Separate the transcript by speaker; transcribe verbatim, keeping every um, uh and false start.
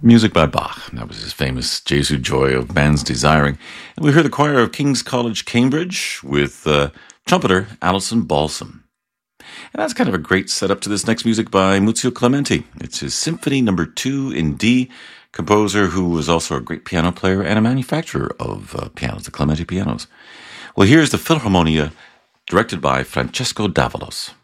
Speaker 1: Music by Bach. That was his famous Jesu Joy of Man's Desiring. And we heard the choir of King's College, Cambridge, with uh, trumpeter Alison Balsam. And that's kind of a great setup to this next music by Muzio Clementi. It's his Symphony Number Two in D, composer who was also a great piano player and a manufacturer of uh, pianos, the Clementi pianos. Well, here's the Philharmonia, directed by Francesco Davalos.